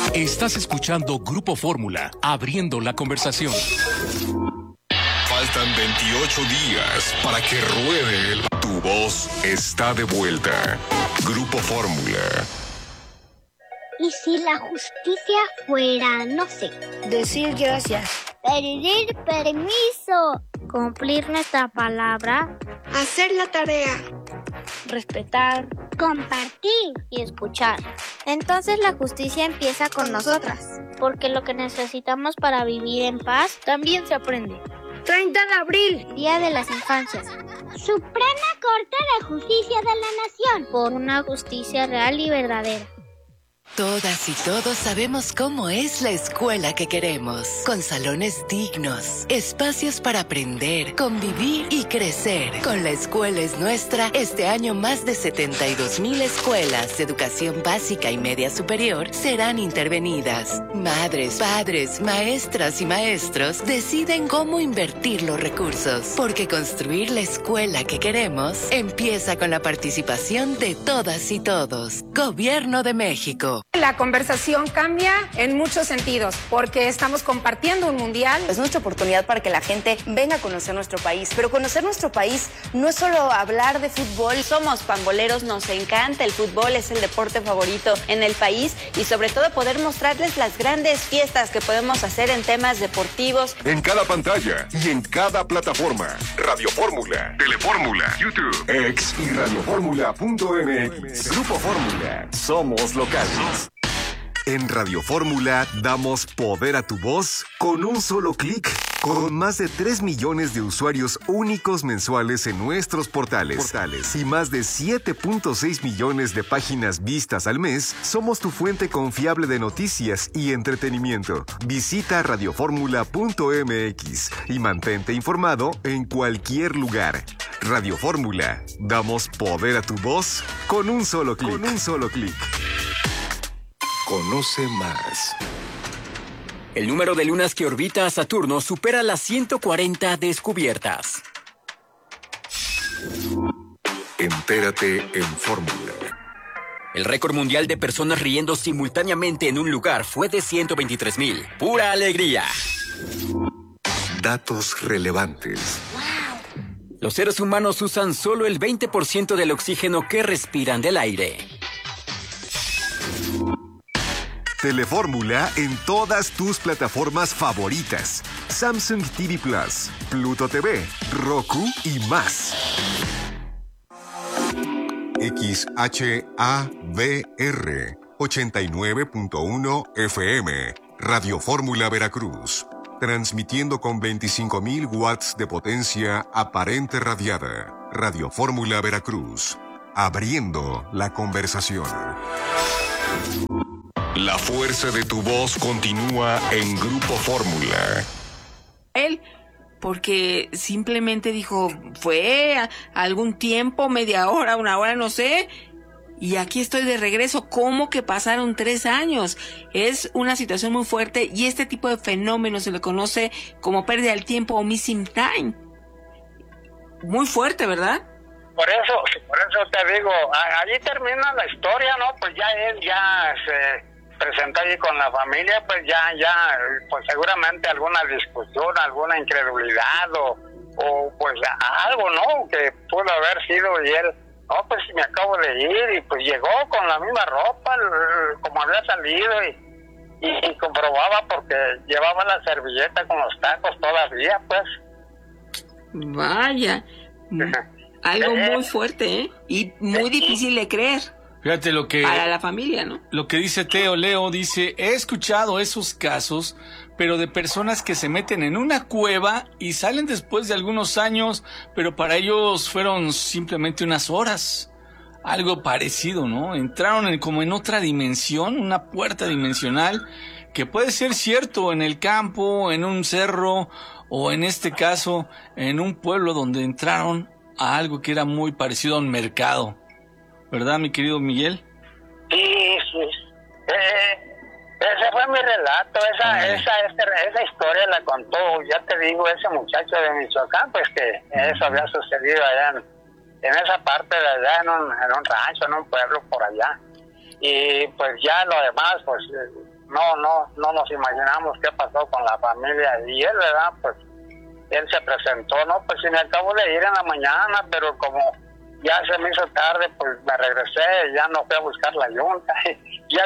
Estás escuchando Grupo Fórmula, abriendo la conversación. Faltan 28 días para que ruede el... Tu voz está de vuelta. Grupo Fórmula. ¿Y si la justicia fuera, no sé, decir gracias, pedir permiso, cumplir nuestra palabra, hacer la tarea, respetar, compartir y escuchar? Entonces la justicia empieza con nosotras, porque lo que necesitamos para vivir en paz también se aprende. 30 de abril, Día de las Infancias. Suprema Corte de Justicia de la Nación. Por una justicia real y verdadera. Todas y todos sabemos cómo es la escuela que queremos, con salones dignos, espacios para aprender, convivir y crecer. Con La Escuela es Nuestra, este año más de 72,000 escuelas de educación básica y media superior serán intervenidas. Madres, padres, maestras y maestros deciden cómo invertir los recursos, porque construir la escuela que queremos empieza con la participación de todas y todos. Gobierno de México. La conversación cambia en muchos sentidos, porque estamos compartiendo un mundial. Es nuestra oportunidad para que la gente venga a conocer nuestro país, pero conocer nuestro país no es solo hablar de fútbol. Somos pamboleros, nos encanta el fútbol, es el deporte favorito en el país y sobre todo poder mostrarles las grandes fiestas que podemos hacer en temas deportivos. En cada pantalla y en cada plataforma. Radio Fórmula, Telefórmula, YouTube, X y radioformula.mx. Grupo Fórmula. Somos locales. En Radio Fórmula damos poder a tu voz con un solo clic. Con más de 3 millones de usuarios únicos mensuales en nuestros portales y más de 7.6 millones de páginas vistas al mes, somos tu fuente confiable de noticias y entretenimiento. Visita radioformula.mx y mantente informado en cualquier lugar. Radio Fórmula, damos poder a tu voz con un solo clic. Conoce más. El número de lunas que orbita a Saturno supera las 140 descubiertas. Entérate en Fórmula. El récord mundial de personas riendo simultáneamente en un lugar fue de 123,000. ¡Pura alegría! Datos relevantes. Los seres humanos usan solo el 20% del oxígeno que respiran del aire. Telefórmula en todas tus plataformas favoritas. Samsung TV Plus, Pluto TV, Roku y más. XHAVR 89.1 FM, Radio Fórmula Veracruz. Transmitiendo con 25,000 watts de potencia aparente radiada. Radio Fórmula Veracruz. Abriendo la conversación. La fuerza de tu voz continúa en Grupo Fórmula. Él, porque simplemente dijo, fue algún tiempo, media hora, una hora, no sé, y aquí estoy de regreso. ¿Cómo que pasaron 3 años? Es una situación muy fuerte y este tipo de fenómeno se le conoce como pérdida del tiempo o missing time. Muy fuerte, ¿verdad? Por eso te digo, allí termina la historia, ¿no? Pues ya él se presentó allí con la familia, pues pues seguramente alguna discusión, alguna incredulidad o pues algo, ¿no? Que pudo haber sido y él, no, pues me acabo de ir y pues llegó con la misma ropa, como había salido y comprobaba porque llevaba la servilleta con los tacos todavía, pues. Vaya, algo muy fuerte, ¿eh? Y muy difícil de creer. Fíjate lo que... Para la familia, ¿no? Lo que dice Leo, dice, he escuchado esos casos, pero de personas que se meten en una cueva y salen después de algunos años, pero para ellos fueron simplemente unas horas. Algo parecido, ¿no? Entraron como en otra dimensión, una puerta dimensional, que puede ser cierto en el campo, en un cerro, o en este caso, en un pueblo donde entraron a algo que era muy parecido a un mercado. ¿Verdad, mi querido Miguel? Sí. Ese fue mi relato, esa historia la contó, ya te digo, ese muchacho de Michoacán, pues que eso había sucedido allá en esa parte de allá, en un rancho, en un pueblo por allá. y pues ya lo demás, pues no nos imaginamos qué pasó con la familia. Y él, ¿verdad? Pues él se presentó, ¿no? Pues y me acabo de ir en la mañana, pero como ya se me hizo tarde, pues me regresé, ya no fui a buscar la yunta. ya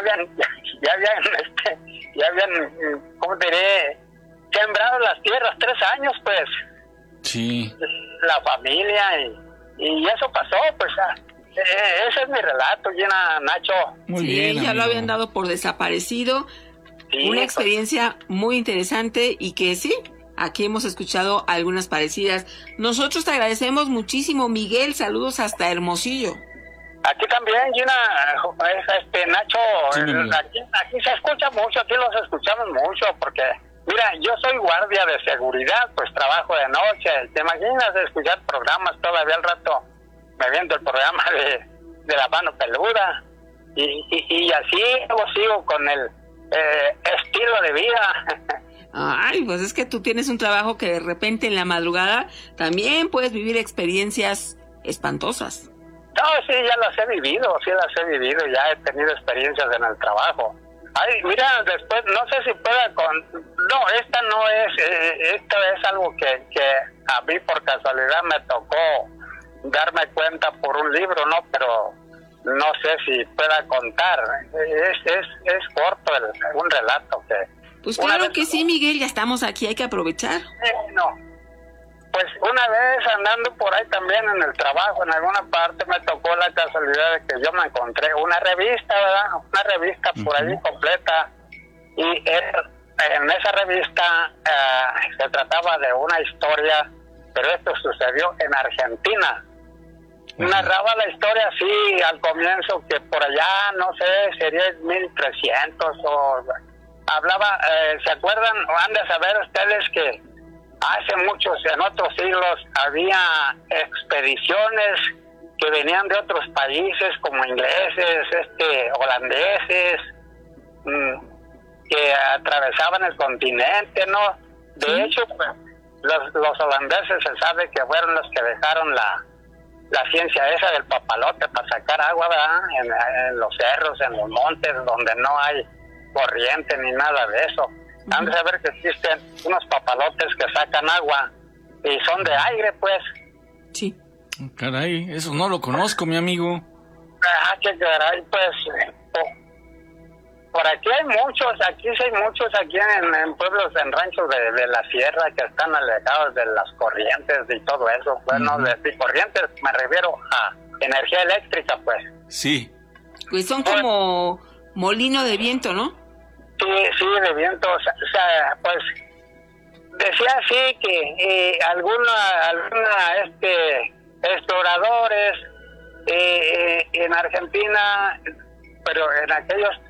habían, ¿cómo diré? Sembrado las tierras 3 años, pues. Sí. La familia y eso pasó, pues. Ese es mi relato, Gina, Nacho. Muy sí, bien, ya amigo. lo habían dado por desaparecido. Sí, una experiencia muy interesante y que sí, aquí hemos escuchado algunas parecidas. Nosotros te agradecemos muchísimo, Miguel. Saludos hasta Hermosillo. Aquí también, Gina, Nacho, Sí, aquí se escucha mucho, aquí los escuchamos mucho, porque, mira, yo soy guardia de seguridad, pues trabajo de noche. ¿Te imaginas escuchar programas todavía al rato? Me viendo el programa de la mano peluda, y así luego sigo con el estilo de vida. Ay, pues es que tú tienes un trabajo que de repente en la madrugada también puedes vivir experiencias espantosas. No, sí, ya las he vivido, ya he tenido experiencias en el trabajo. Ay, mira, después, no sé si pueda No, esta no es, esto es algo que a mí por casualidad me tocó darme cuenta por un libro, ¿no? Pero no sé si pueda contar. Es corto un relato que... Pues claro que sí, Miguel, ya estamos aquí, hay que aprovechar. No. Pues una vez andando por ahí también en el trabajo, en alguna parte, me tocó la casualidad de que yo me encontré una revista, ¿verdad? Una revista por ahí completa. Y en esa revista se trataba de una historia, pero esto sucedió en Argentina. Narraba la historia así al comienzo, que por allá, no sé, sería 1300 o... Hablaba, ¿se acuerdan? Han de saber ustedes que hace muchos, en otros siglos, había expediciones que venían de otros países, como ingleses, holandeses, que atravesaban el continente, ¿no? De hecho, pues, los holandeses se sabe que fueron los que dejaron la ciencia esa del papalote para sacar agua, ¿verdad? En los cerros, en los montes, donde no hay corriente ni nada de eso. Han de saber que existen unos papalotes que sacan agua y son de aire, pues. Sí. Caray, eso no lo conozco, mi amigo. Qué caray, pues. Por aquí hay muchos, aquí en pueblos, en ranchos de la sierra que están alejados de las corrientes y todo eso. Bueno, de corrientes me refiero a energía eléctrica, pues. Sí. Pues son como molino de viento, ¿no? Sí, de viento. O sea, pues decía así que exploradores en Argentina, pero en aquellos